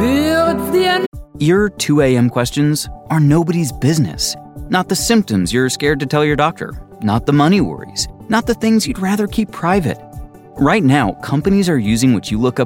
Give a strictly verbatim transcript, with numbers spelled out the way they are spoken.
Fear it's the end. Your two a.m. questions are nobody's business. Not the symptoms you're scared to tell your doctor. Not the money worries. Not the things you'd rather keep private. Right now, companies are using what you look up